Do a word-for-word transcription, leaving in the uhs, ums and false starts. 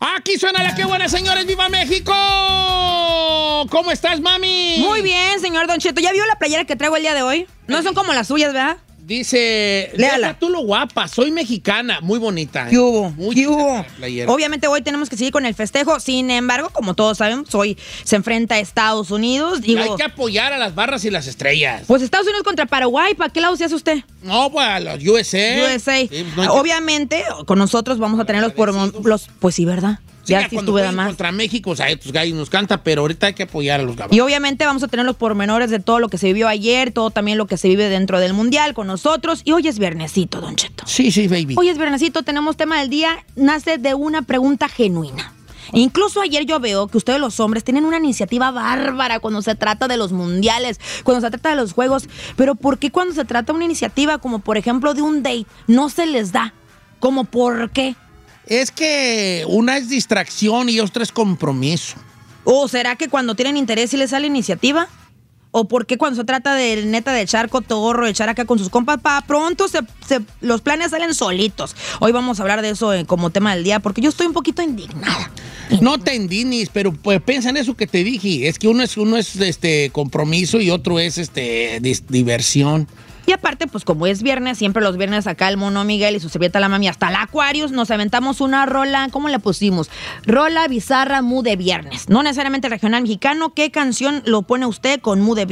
Aquí suena la que buena, señores. ¡Viva México! ¿Cómo estás, mami? Muy bien, señor Don Cheto. ¿Ya vio la playera que traigo el día de hoy? No son como las suyas, ¿verdad? Dice, léala. Deja tú lo guapa, soy mexicana. Muy bonita. ¿Qué hubo? Muy ¿Qué hubo? playera. Obviamente hoy tenemos que seguir con el festejo. Sin embargo, como todos sabemos, hoy se enfrenta a Estados Unidos. Digo, Hay que apoyar a las barras y las estrellas. pues Estados Unidos contra Paraguay. ¿Para qué lado se hace usted? No, pues a los U S A. U S A. Sí, no hay que- Obviamente, con nosotros vamos a tener los, por, los pues sí, ¿verdad? Sí, ya ya sí cuando estuve de jueguen más. contra México, o sea, estos gallos nos canta, pero ahorita hay que apoyar a los gabachos. Y obviamente vamos a tener los pormenores de todo lo que se vivió ayer, todo también lo que se vive dentro del Mundial con nosotros. Y hoy es viernesito, Don Cheto. Sí, sí, baby. Hoy es viernesito, tenemos tema del día, nace de una pregunta genuina. Incluso ayer yo veo que ustedes los hombres tienen una iniciativa bárbara cuando se trata de los mundiales, cuando se trata de los juegos, pero ¿por qué cuando se trata de una iniciativa como por ejemplo de un date no se les da? ¿Cómo por qué? Es que una es distracción y otra es compromiso. ¿O será que cuando tienen interés sí les sale iniciativa? ¿O por qué cuando se trata de neta de echar cotorro, de echar acá con sus compas, para pronto se, se, los planes salen solitos? Hoy vamos a hablar de eso eh, como tema del día, porque yo estoy un poquito indignada. No te indignes, pero pues piensa en eso que te dije. Es que uno es uno es este compromiso y otro es este dis- diversión. Y aparte, pues como es viernes, siempre los viernes acá el Mono Miguel y su servieta la mami hasta el Aquarius, nos aventamos una rola, ¿cómo le pusimos? Rola bizarra mu de viernes. No necesariamente regional mexicano. ¿Qué canción lo pone usted con mu de viernes?